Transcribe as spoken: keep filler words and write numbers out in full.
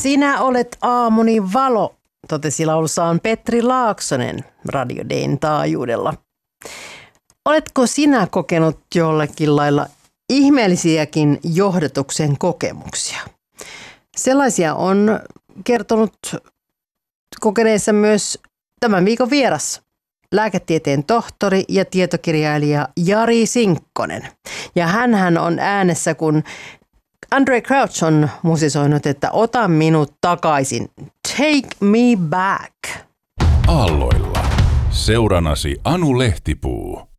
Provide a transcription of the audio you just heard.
Sinä olet aamuni valo, totesi laulussaan Petri Laaksonen Radio Dayn taajuudella. Oletko sinä kokenut jollakin lailla ihmeellisiäkin johdatuksen kokemuksia? Sellaisia on kertonut kokeneessa myös tämän viikon vieras, lääketieteen tohtori ja tietokirjailija Jari Sinkkonen. Ja hänhän on äänessä, kun Andraé Crouch on musisoinut, että ota minut takaisin. Take me back. Aalloilla. Seuranasi Anu Lehtipuu.